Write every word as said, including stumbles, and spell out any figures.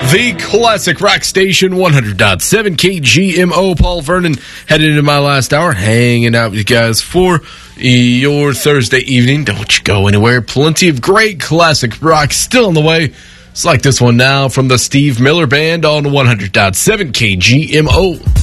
The Classic Rock Station, one hundred point seven K G M O. Paul Vernon headed into my last hour, hanging out with you guys for your Thursday evening. Don't you go anywhere. Plenty of great classic rock still on the way. It's like this one now from the Steve Miller Band on one hundred point seven K G M O.